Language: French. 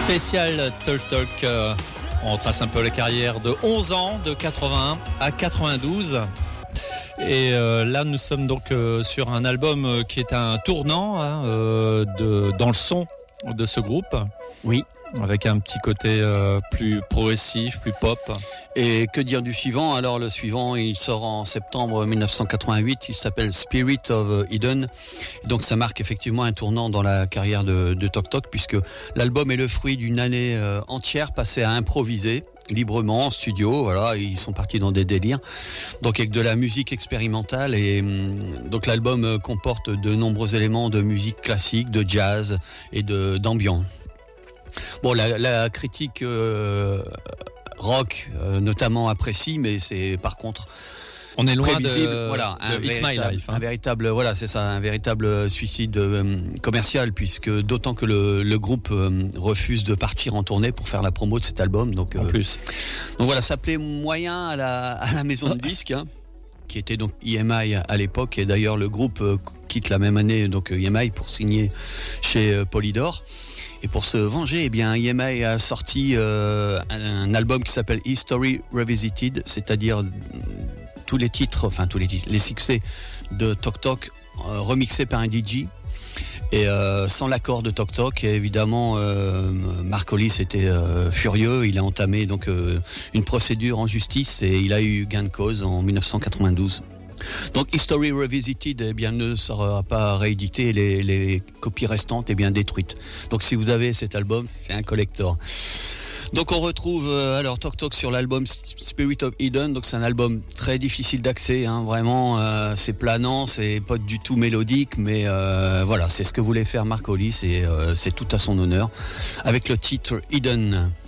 Spécial Talk Talk. On retrace un peu la carrière de 11 ans, de 81 à 92. Et là, nous sommes donc sur un album qui est un tournant dans le son de ce groupe. Oui. Avec un petit côté plus progressif, plus pop. Et que dire du suivant? Alors le suivant, il sort en septembre 1988, il s'appelle Spirit of Eden. Et donc ça marque effectivement un tournant dans la carrière de Talk Talk, puisque l'album est le fruit d'une année entière passée à improviser librement en studio. Voilà, ils sont partis dans des délires, donc avec de la musique expérimentale. Et donc l'album comporte de nombreux éléments de musique classique, de jazz et d'ambiance. Bon, la critique rock notamment apprécie, mais c'est par contre on est loin prévisible. Voilà, un véritable suicide commercial, puisque d'autant que le groupe refuse de partir en tournée pour faire la promo de cet album. Donc en plus. Donc voilà, ça plaît moyen à la maison de disques. Qui était donc EMI à l'époque, et d'ailleurs le groupe quitte la même année donc EMI pour signer chez Polydor. Et pour se venger, eh bien EMI a sorti un album qui s'appelle History Revisited, c'est-à-dire les succès de Talk Talk remixés par un DJ. Et sans l'accord de Talk Talk, et évidemment Mark Hollis était furieux. Il a entamé donc une procédure en justice et il a eu gain de cause en 1992. Donc History Revisited ne sera pas réédité, les copies restantes bien détruites. Donc si vous avez cet album, c'est un collector. Donc on retrouve alors Talk Talk sur l'album Spirit of Eden. Donc c'est un album très difficile d'accès, vraiment c'est planant, c'est pas du tout mélodique, mais voilà, c'est ce que voulait faire Mark Hollis et c'est tout à son honneur avec le titre Eden.